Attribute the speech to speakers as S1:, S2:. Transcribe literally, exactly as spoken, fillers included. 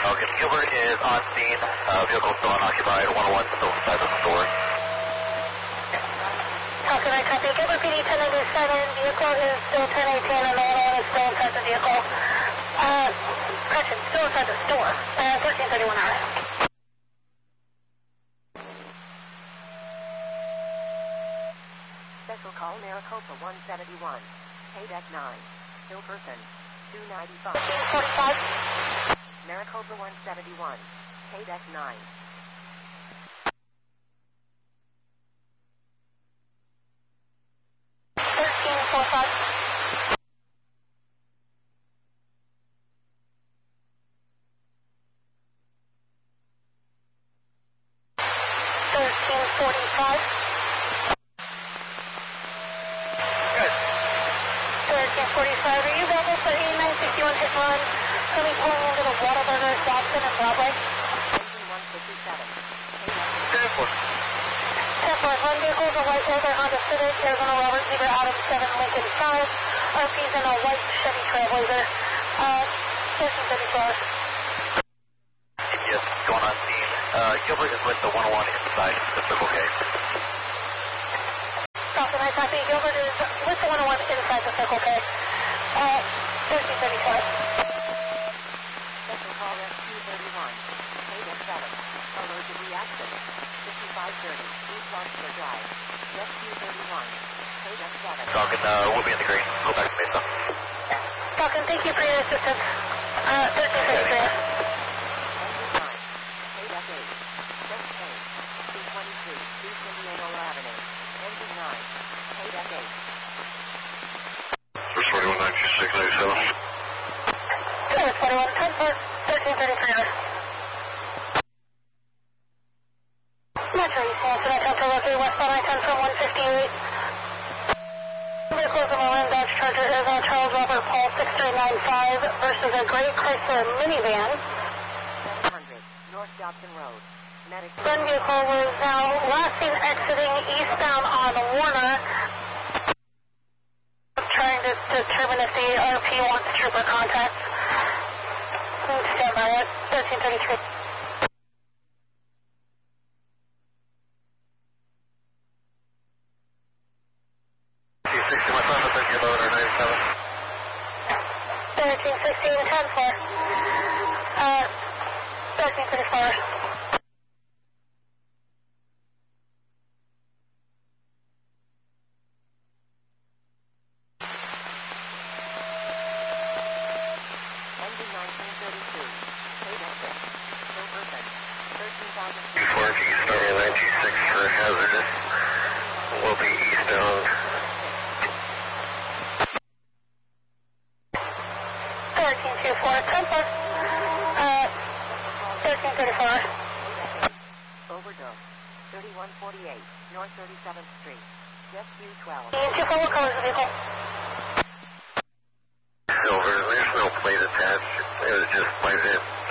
S1: Falcon, Gilbert is on scene. Uh, vehicle still unoccupied. one oh one still inside the store.
S2: Falcon, I copy. Gilbert P D ten ninety-seven. Vehicle is still ten eighteen and the one oh one is still inside the vehicle. Uh, correction, still inside the store. Uh, thirteen thirty-one hours.
S3: Special call Maricopa one seventy-one. Paydeck nine. Still person. two ninety-five.
S2: fifteen forty-five.
S3: Maricopa one seventy-one. Paydeck nine.
S2: thirteen forty-five. thirteen forty-five. thirteen forty-five. Are you available for eighty-nine sixty-one hit run? Coming pulling into the Whataburger, Dobson, and Broadway?
S3: Engine one fifty-seven.
S1: ten four.
S2: ten four. One vehicle is a white Older Honda Civic, Arizona Robert Zebra Adam seven Lincoln five. R P's in a white Chevy Trailblazer. Uh, thirteen thirty-four.
S1: Yes, going on scene. Uh, Gilbert is with the one oh one inside the Circle K.
S2: Falcon, I copy. Gilbert is with the one oh one inside the Circle K. Uh, thirteen thirty-four.
S3: Special call Rescue thirty-one. Paydeck seven. Allergic reaction. fifty-five thirty. East Longspur Drive. Rescue thirty-one. Paydeck seven.
S1: Falcon, uh, we'll be in the green. Go back to Mesa.
S2: Falcon, thank you for your assistance. Uh, thirteen thirty-three.
S3: Engine nine. Paydeck eight. Just eight. two twenty-three. East Indianola Avenue. Engine nine. Paydeck eight.
S1: First forty-one nine two six eighty-seven.
S2: Service forty-one, ten four, thirteen thirty-three. Metro East Hanson, I come to locate westbound I ten from one fifty-eight. Vehicles of Milan Dodge Charger, Arizona Charles Robert Paul six three nine five versus a gray Chrysler minivan.
S3: seven hundred. North Dobson Road. Medic.
S2: One vehicle was now last seen exiting eastbound on Warner, trying to determine if the R P wants trooper contact. Stand by it, thirteen thirty-three.
S1: sixty, my son, thirteen eleven ninety-seven.
S2: thirteen sixteen, ten four. Uh, thirteen thirty-four.
S3: Engine nineteen thirty-two. Paydeck six. Still person. thirteen thousand.
S1: two four G, starting nine two six for hazardous. Will be eastbound.
S2: thirteen twenty-four, ten four. Uh, thirteen thirty-four.
S3: Overdose. thirty-one forty-eight. North thirty-seventh Street. Rescue twelve.
S2: two four, what color is the vehicle?
S1: Silver, there's no plate attached. It was just by zip.